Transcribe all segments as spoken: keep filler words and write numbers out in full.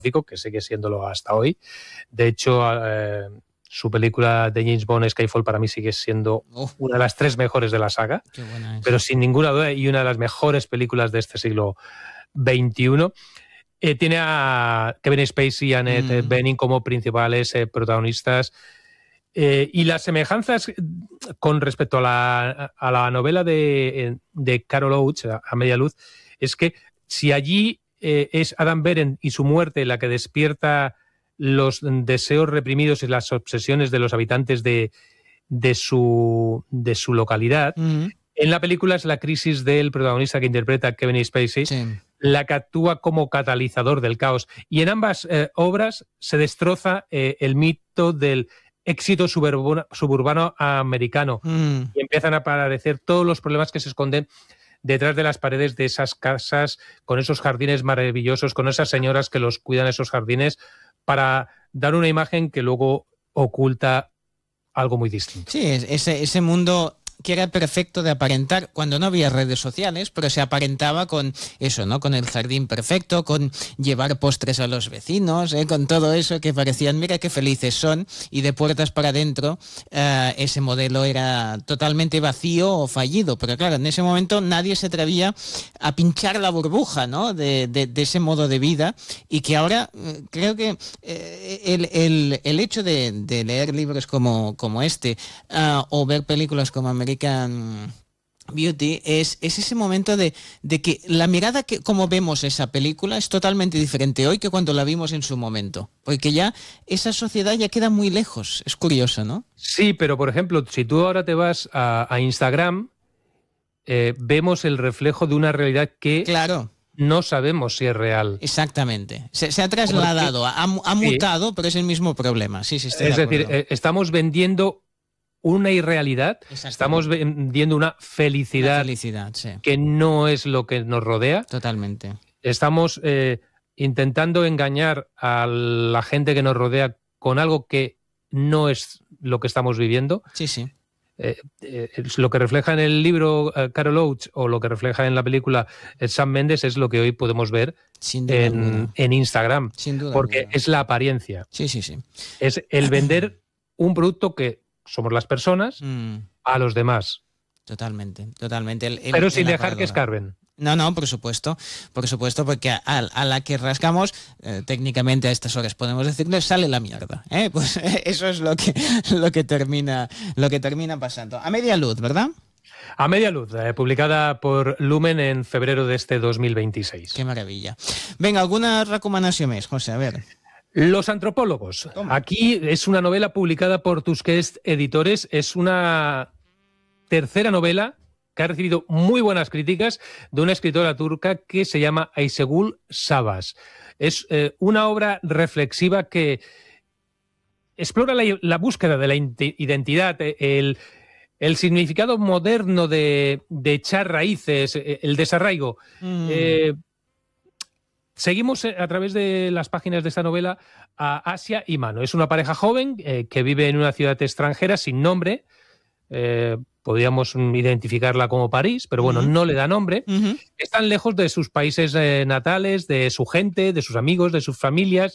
que sigue siéndolo hasta hoy. De hecho, eh, su película de James Bond, Skyfall, para mí sigue siendo oh. una de las tres mejores de la saga. Qué buena es. Pero sin ninguna duda, y una de las mejores películas de este siglo veintiuno. Eh, tiene a Kevin Spacey y Annette mm. Bening como principales eh, protagonistas. Eh, y las semejanzas con respecto a la, a la novela de, de Carol Oates, A Media Luz, es que si allí eh, es Adam Berendt y su muerte la que despierta los deseos reprimidos y las obsesiones de los habitantes de, de, su, de su localidad, mm. en la película es la crisis del protagonista que interpreta Kevin Spacey, sí. la que actúa como catalizador del caos. Y en ambas eh, obras se destroza eh, el mito del éxito suburbano, suburbano americano mm. y empiezan a aparecer todos los problemas que se esconden detrás de las paredes de esas casas, con esos jardines maravillosos, con esas señoras que los cuidan esos jardines, para dar una imagen que luego oculta algo muy distinto. Sí, ese, ese mundo que era perfecto de aparentar cuando no había redes sociales, pero se aparentaba con eso, ¿no? Con el jardín perfecto, con llevar postres a los vecinos, ¿eh? Con todo eso que parecían, mira qué felices son, y de puertas para adentro eh, ese modelo era totalmente vacío o fallido, pero claro, en ese momento nadie se atrevía a pinchar la burbuja, ¿no? De, de, de ese modo de vida, y que ahora eh, creo que eh, el, el, el hecho de, de leer libros como, como este uh, o ver películas como American Beauty es, es ese momento de, de que la mirada que como vemos esa película es totalmente diferente hoy que cuando la vimos en su momento, porque ya esa sociedad ya queda muy lejos. Es curioso, ¿no? Sí, pero por ejemplo, si tú ahora te vas a, a Instagram, eh, vemos el reflejo de una realidad que claro. no sabemos si es real. Exactamente. Se, se ha trasladado, ha, ha mutado, sí. pero es el mismo problema. Sí, sí, estoy es de decir, eh, estamos vendiendo una irrealidad, estamos vendiendo una felicidad, una felicidad sí. que no es lo que nos rodea. Totalmente. Estamos eh, intentando engañar a la gente que nos rodea con algo que no es lo que estamos viviendo. Sí, sí. Eh, eh, lo que refleja en el libro eh, Carol Oates o lo que refleja en la película eh, Sam Mendes es lo que hoy podemos ver en, en Instagram. Sin duda porque alguna. Es la apariencia. Sí, sí, sí. Es el vender un producto que somos las personas mm. a los demás. Totalmente, totalmente. El, el, Pero sin el dejar que escarben. No, no, por supuesto, por supuesto, porque a, a la que rascamos, eh, técnicamente a estas horas podemos decirle, sale la mierda. ¿eh? Pues eso es lo que, lo que termina, lo que termina pasando. A Media Luz, ¿verdad? A Media Luz, eh, publicada por Lumen en febrero de este dos mil veintiséis. Qué maravilla. Venga, ¿alguna recomendación más, José? A ver. Los antropólogos. Toma. Aquí es una novela publicada por Tusquets Editores. Es una tercera novela que ha recibido muy buenas críticas de una escritora turca que se llama Ayşegül Sabas. Es eh, una obra reflexiva que explora la, la búsqueda de la identidad, el, el significado moderno de, de echar raíces, el desarraigo. Mm. Eh, Seguimos a través de las páginas de esta novela a Asia y Mano. Es una pareja joven eh, que vive en una ciudad extranjera sin nombre. Eh, podríamos identificarla como París, pero bueno, uh-huh. no le da nombre. Uh-huh. Están lejos de sus países eh, natales, de su gente, de sus amigos, de sus familias.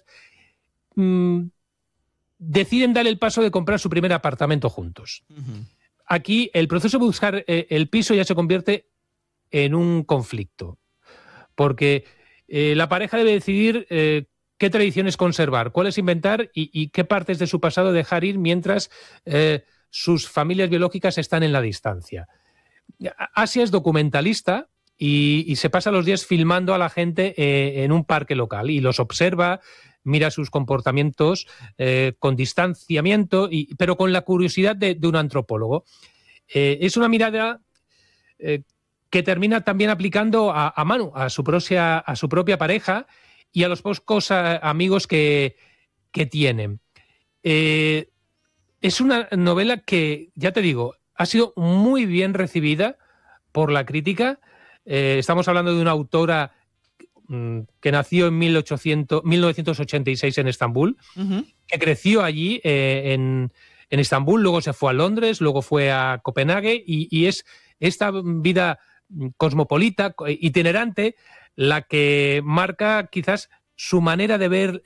Mm, deciden dar el paso de comprar su primer apartamento juntos. Uh-huh. Aquí el proceso de buscar eh, el piso ya se convierte en un conflicto, porque Eh, la pareja debe decidir eh, qué tradiciones conservar, cuáles inventar y, y qué partes de su pasado dejar ir mientras eh, sus familias biológicas están en la distancia. Asia es documentalista y, y se pasa los días filmando a la gente eh, en un parque local y los observa, mira sus comportamientos eh, con distanciamiento, y, pero con la curiosidad de, de un antropólogo. Eh, es una mirada Eh, que termina también aplicando a, a Manu, a su, propia, a su propia pareja y a los pocos a, amigos que, que tienen. Eh, es una novela que, ya te digo, ha sido muy bien recibida por la crítica. Eh, estamos hablando de una autora mmm, que nació en mil novecientos ochenta y seis en Estambul, uh-huh. que creció allí eh, en, en Estambul, luego se fue a Londres, luego fue a Copenhague y, y es esta vida cosmopolita, itinerante, la que marca quizás su manera de ver